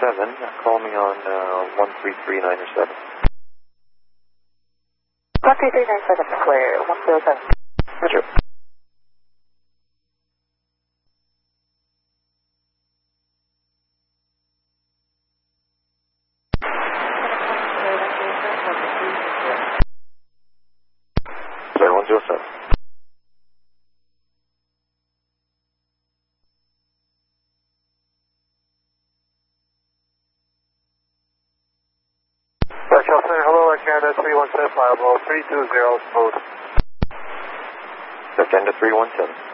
Call me on 13397. 13397, clear. 107. Roger. Clear 107. California, hello, Canada 317, flyable 320, smooth. Canada 317.